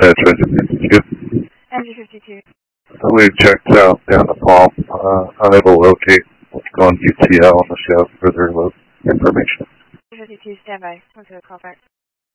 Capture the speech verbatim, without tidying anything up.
That's engine fifty-two. Engine fifty-two. We checked out down the palm, uh, unable to locate what's going U T L on the show. Further lo- information. fifty-two, standby. Onto the call back.